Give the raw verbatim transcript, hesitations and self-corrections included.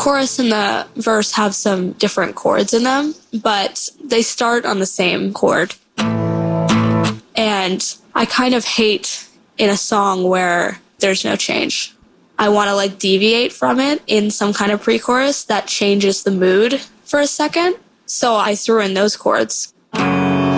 chorus and the verse have some different chords in them, but they start on the same chord. And I kind of hate in a song where there's no change. I want to like deviate from it in some kind of pre-chorus that changes the mood for a second. So I threw in those chords.